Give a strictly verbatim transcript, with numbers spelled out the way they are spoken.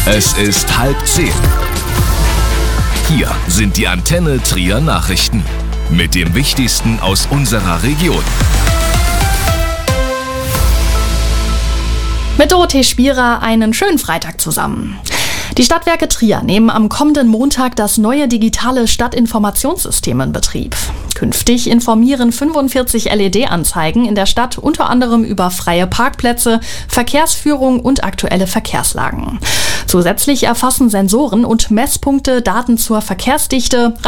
Es ist halb zehn. Hier sind die Antenne Trier Nachrichten mit dem Wichtigsten aus unserer Region. Mit Dorothee Spierer einen schönen Freitag zusammen. Die Stadtwerke Trier nehmen am kommenden Montag das neue digitale Stadtinformationssystem in Betrieb. Künftig informieren fünfundvierzig L E D-Anzeigen in der Stadt unter anderem über freie Parkplätze, Verkehrsführung und aktuelle Verkehrslagen. Zusätzlich erfassen Sensoren und Messpunkte Daten zur Verkehrsdichte,